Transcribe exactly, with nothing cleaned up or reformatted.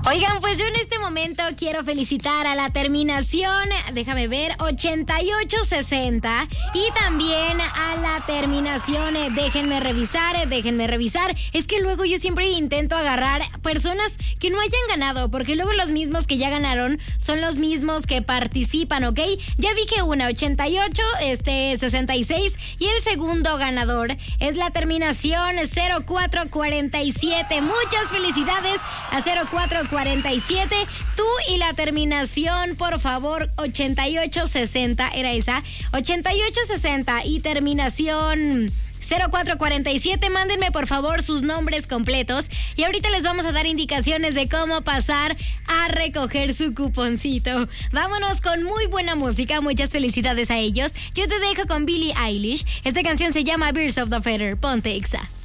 Oigan, pues yo en este momento quiero felicitar a la terminación, déjame ver, ochenta y ocho sesenta y también a la terminación, eh, déjenme revisar, eh, déjenme revisar. Es que luego yo siempre intento agarrar personas que no hayan ganado, porque luego los mismos que ya ganaron son los mismos que participan, ¿ok? Ya dije una, ochenta y ocho, este, sesenta y seis, y el segundo ganador es la terminación cero cuatro cuarenta y siete. Muchas felicidades a cero cuatro cuarenta y siete. Tú y la terminación, por favor, ochenta y ocho sesenta, era esa, ochenta y ocho sesenta y terminación cero cuatro cuarenta y siete, mándenme por favor sus nombres completos y ahorita les vamos a dar indicaciones de cómo pasar a recoger su cuponcito. Vámonos con muy buena música, muchas felicidades a ellos. Yo te dejo con Billie Eilish. Esta canción se llama Birds of the Feather. Ponte Exa.